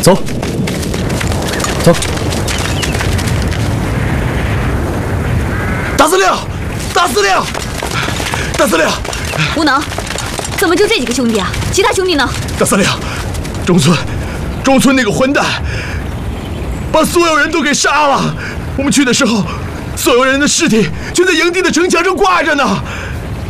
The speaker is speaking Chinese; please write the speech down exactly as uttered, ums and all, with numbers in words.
走，走。 大司令，大司令，大司令， 无能，怎么就这几个兄弟啊？其他兄弟呢？ 大司令，中村，中村那个混蛋，把所有人都给杀了。我们去的时候，所有人的尸体全在营地的城墙上挂着呢。